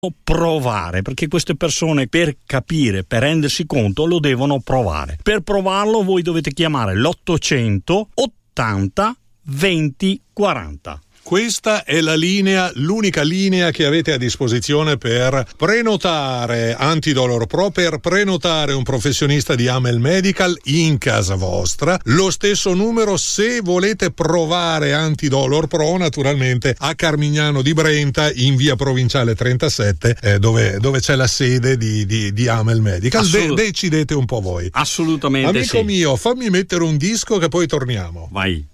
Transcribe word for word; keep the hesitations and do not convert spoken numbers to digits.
provare, perché queste persone per capire, per rendersi conto, lo devono provare. Per provarlo voi dovete chiamare l'ottocento ottanta venti quaranta. Questa è la linea, l'unica linea che avete a disposizione per prenotare Antidolor Pro, per prenotare un professionista di Amel Medical in casa vostra. Lo stesso numero se volete provare Antidolor Pro, naturalmente a Carmignano di Brenta, in via Provinciale trentasette, eh, dove, dove c'è la sede di, di, di Amel Medical. Assolut- De- decidete un po' voi. Assolutamente. Amico sì. mio, fammi mettere un disco che poi torniamo. Vai.